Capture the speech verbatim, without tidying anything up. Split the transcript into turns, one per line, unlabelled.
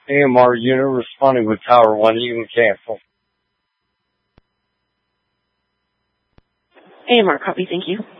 A M R unit responding with Tower one, you can cancel.
A M R, copy, thank you.